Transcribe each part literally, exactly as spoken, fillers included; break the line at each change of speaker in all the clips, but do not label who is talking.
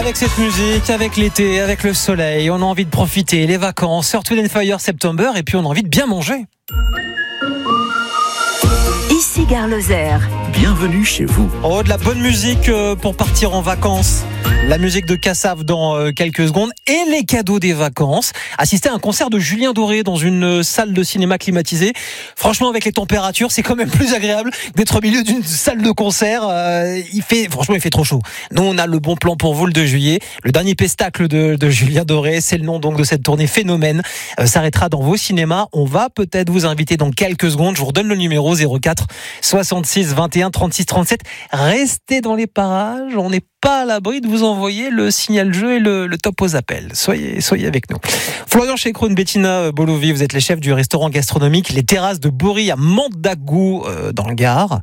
Avec cette musique, avec l'été, avec le soleil, on a envie de profiter, les vacances, Earth, Wind and Fire September, et puis on a envie de bien manger.
Ici Gare Lozère.
Bienvenue chez vous.
Oh, de la bonne musique pour partir en vacances. La musique de Kassav dans quelques secondes et les cadeaux des vacances. Assister à un concert de Julien Doré dans une salle de cinéma climatisée. Franchement, avec les températures, c'est quand même plus agréable d'être au milieu d'une salle de concert. Euh, il fait, franchement, il fait trop chaud. Nous, on a le bon plan pour vous le deux juillet. Le dernier pestacle de, de Julien Doré, c'est le nom donc de cette tournée Phénomène. Euh, s'arrêtera dans vos cinémas. On va peut-être vous inviter dans quelques secondes. Je vous redonne le numéro zéro quatre soixante-six vingt et un trente-six trente-sept. Restez dans les parages. On n'est pas à l'abri de vous envoyer le signal jeu et le, le top aux appels. Soyez, soyez avec nous. Florian Chekroun, Bettina Bolovi, vous êtes les chefs du restaurant gastronomique Les Terrasses de Bory à Mandagou, euh, dans le Gard.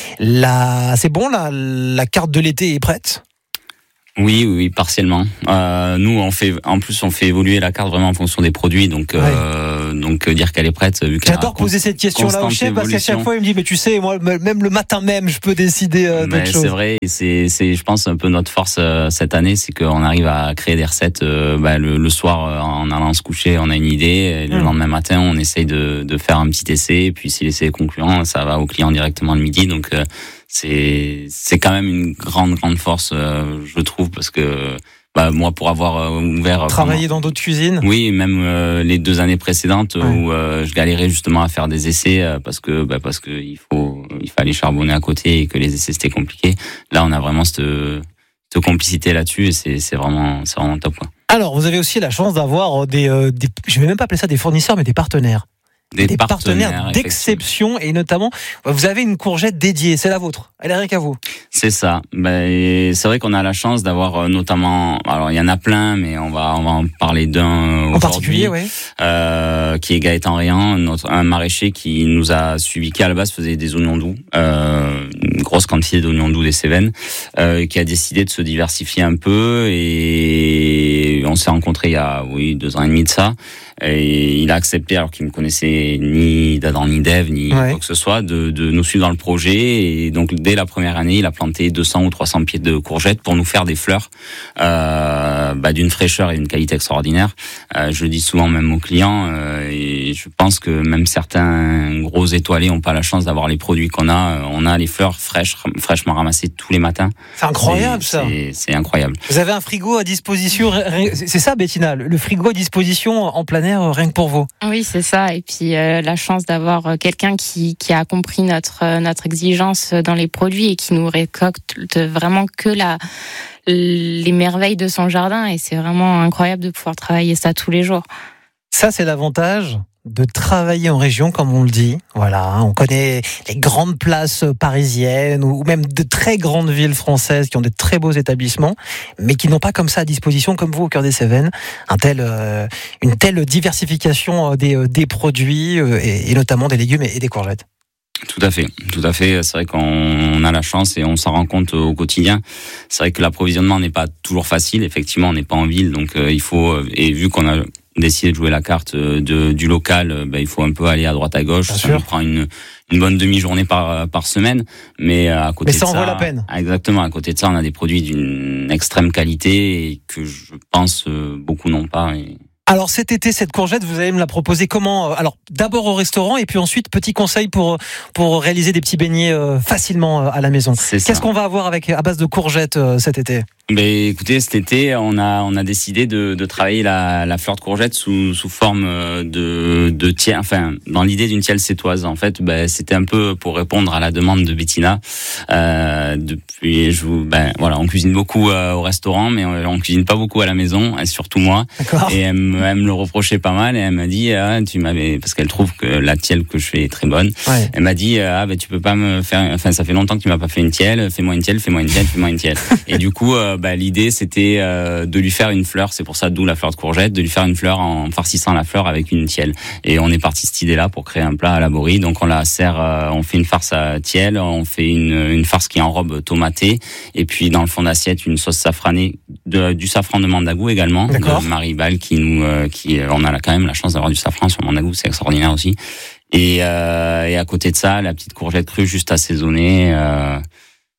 La, c'est bon, la, la carte de l'été est prête ?
Oui, oui, oui, partiellement. Euh, nous, on fait, en plus, on fait évoluer la carte vraiment en fonction des produits, donc, ouais. euh, donc dire qu'elle est prête. Vu
J'adore poser cette question-là au chef parce qu'à chaque fois, il me dit, mais tu sais, moi, même le matin même, je peux décider euh, d'autres choses.
C'est vrai, c'est, c'est, je pense un peu notre force euh, cette année, c'est qu'on arrive à créer des recettes. Euh, bah, le, le soir, euh, en allant se coucher, on a une idée. Et le mmh. lendemain matin, on essaye de, de faire un petit essai. Et puis, si l'essai est concluant, ça va au client directement le midi. Donc euh, c'est c'est quand même une grande grande force, euh, je trouve, parce que bah moi, pour avoir euh, ouvert
travaillé dans d'autres cuisines,
oui, même euh, les deux années précédentes, ouais. où euh, je galérais justement à faire des essais euh, parce que bah parce que il faut il fallait charbonner à côté et que les essais c'était compliqué. Là, on a vraiment cette cette complicité là-dessus et c'est c'est vraiment c'est vraiment top, quoi.
Alors, vous avez aussi la chance d'avoir des, euh, des je vais même pas appeler ça des fournisseurs, mais des partenaires. Des, des partenaires, partenaires d'exception, et notamment vous avez une courgette dédiée, c'est la vôtre, elle est rien qu'à vous.
C'est ça. Ben, c'est vrai qu'on a la chance d'avoir notamment, alors il y en a plein, mais on va on va en parler d'un
en particulier, oui.
Euh, qui est Gaëtan Réan, notre un maraîcher qui nous a suivi, qui à la base faisait des oignons doux, euh, une grosse quantité d'oignons doux des Cévennes, euh, qui a décidé de se diversifier un peu, et on s'est rencontrés il y a oui deux ans et demi de ça. Et il a accepté, alors qu'il ne me connaissait ni d'Adam ni d'Ève ni ouais. quoi que ce soit, de, de nous suivre dans le projet. Et donc dès la première année, il a planté deux cents ou trois cents pieds de courgettes pour nous faire des fleurs euh, bah, d'une fraîcheur et d'une qualité extraordinaire. Euh, je le dis souvent même aux clients, euh, et je pense que même certains gros étoilés n'ont pas la chance d'avoir les produits qu'on a. On a les fleurs fraîches, fraîchement ramassées tous les matins.
C'est incroyable,
c'est,
ça.
C'est, c'est incroyable.
Vous avez un frigo à disposition. C'est ça, Bettina, le frigo à disposition en plein air, rien que pour vous.
Oui, c'est ça. Et puis euh, la chance d'avoir quelqu'un qui qui a compris notre notre exigence dans les produits et qui nous récolte vraiment que la les merveilles de son jardin. Et c'est vraiment incroyable de pouvoir travailler ça tous les jours.
Ça, c'est l'avantage de travailler en région, comme on le dit. Voilà, on connaît les grandes places parisiennes ou même de très grandes villes françaises qui ont de très beaux établissements, mais qui n'ont pas comme ça à disposition, comme vous au cœur des Cévennes, un tel, euh, une telle diversification des, des produits euh, et, et notamment des légumes et des courgettes.
Tout à fait, tout à fait. C'est vrai qu'on a la chance et on s'en rend compte au quotidien. C'est vrai que l'approvisionnement n'est pas toujours facile. Effectivement, on n'est pas en ville, donc euh, il faut, et vu qu'on a décidé de jouer la carte de, du local, ben, il faut un peu aller à droite à gauche. Bien ça sûr. Nous prend une, une bonne demi-journée par, par semaine, mais à côté
mais ça
de ça,
en vaut la peine.
Exactement. À côté de ça, on a des produits d'une extrême qualité et que je pense beaucoup n'ont pas. Et...
Alors cet été, cette courgette, vous allez me la proposer comment ? Alors d'abord au restaurant et puis ensuite petit conseil pour pour réaliser des petits beignets facilement à la maison.
C'est
Qu'est-ce
ça.
qu'on va avoir avec à base de courgettes cet été ?
Ben écoutez, cet été, on a on a décidé de de travailler la la fleur de courgette sous sous forme de de tielle, enfin dans l'idée d'une tielle sétoise. En fait, ben c'était un peu pour répondre à la demande de Bettina. Euh, depuis, je vous ben voilà, on cuisine beaucoup euh, au restaurant, mais on, on cuisine pas beaucoup à la maison, et surtout moi.
D'accord.
Et elle me, elle me le reprochait pas mal, et elle m'a dit ah, tu m'avais, parce qu'elle trouve que la tielle que je fais est très bonne. Ouais. Elle m'a dit ah ben tu peux pas me faire, enfin ça fait longtemps que tu m'as pas fait une tielle, fais-moi une tielle, fais-moi une tielle, fais-moi une tielle. Et du coup euh, bah, l'idée c'était euh, de lui faire une fleur, c'est pour ça d'où la fleur de courgette, de lui faire une fleur en farcissant la fleur avec une tielle. Et on est parti de cette idée-là pour créer un plat à la Bory. Donc on la sert, euh, on fait une farce à tielle, on fait une, une farce qui enrobe tomatée, et puis dans le fond d'assiette une sauce safranée, de, du safran de Mandagou également,
D'accord.
de Marie Ball qui nous, euh, qui on a là quand même la chance d'avoir du safran sur Mandagou, c'est extraordinaire aussi. Et, euh, et à côté de ça, la petite courgette crue juste assaisonnée. Euh,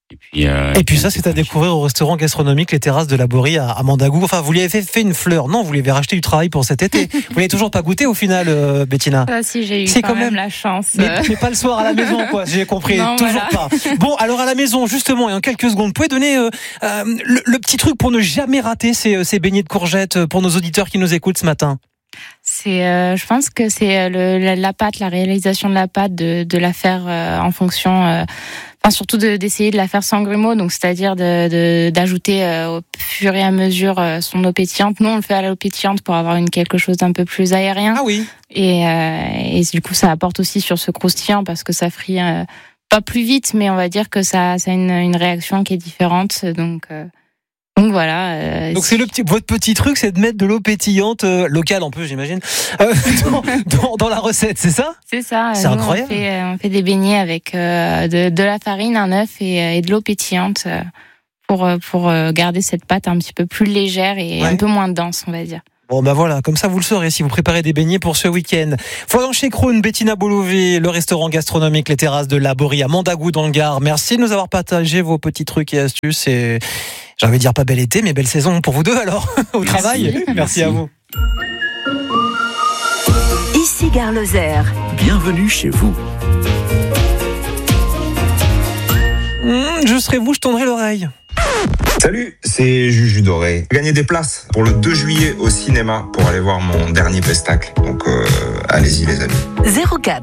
Et puis, euh,
et puis ça, c'est à découvrir au restaurant gastronomique Les Terrasses de la Borie à Mandagou. Enfin, vous lui avez fait une fleur. Non, vous lui avez racheté du travail pour cet été. Vous l'avez toujours pas goûté au final, euh, Bettina?
Ah, si, j'ai eu si, quand, quand même, même la chance.
Mais, mais pas le soir à la maison, quoi. J'ai compris.
Non,
toujours
voilà.
pas. Bon, alors à la maison, justement, et en quelques secondes, vous pouvez donner euh, euh, le, le petit truc pour ne jamais rater ces, ces beignets de courgettes pour nos auditeurs qui nous écoutent ce matin?
C'est, euh, je pense que c'est le, la, la pâte, la réalisation de la pâte, de, de la faire euh, en fonction, euh, enfin surtout de, d'essayer de la faire sans grumeaux, donc c'est-à-dire de, de, d'ajouter euh, au fur et à mesure euh, son eau pétillante. Nous, on le fait à l'eau pétillante pour avoir une quelque chose d'un peu plus aérien.
Ah oui.
Et, euh, et du coup, ça apporte aussi sur ce croustillant parce que ça frit euh, pas plus vite, mais on va dire que ça, ça a une, une réaction qui est différente, donc. Euh, Donc voilà. Euh,
Donc c'est le petit, votre petit truc, c'est de mettre de l'eau pétillante euh, locale en plus, j'imagine, euh, dans, dans, dans la recette, c'est ça?
C'est ça.
C'est
nous,
incroyable.
On fait, on fait des beignets avec euh, de, de la farine, un œuf et, et de l'eau pétillante euh, pour pour garder cette pâte un petit peu plus légère et ouais. un peu moins dense, on va dire.
Bon ben voilà, comme ça vous le saurez si vous préparez des beignets pour ce week-end. Florian Chécroune, Bettina Bollové, le restaurant gastronomique Les Terrasses de la Borie à Mandagou dans le Gard. Merci de nous avoir partagé vos petits trucs et astuces et j'ai envie de dire pas bel été mais belle saison pour vous deux alors au
Merci.
travail. Merci, Merci à vous.
Ici Gare Lozère.
Bienvenue chez vous.
Mmh, je serai vous, je tendrai l'oreille.
Salut, c'est Juju Doré. Gagner des places pour le deux juillet au cinéma pour aller voir mon dernier pestacle. Donc euh, allez-y les amis.
zéro quatre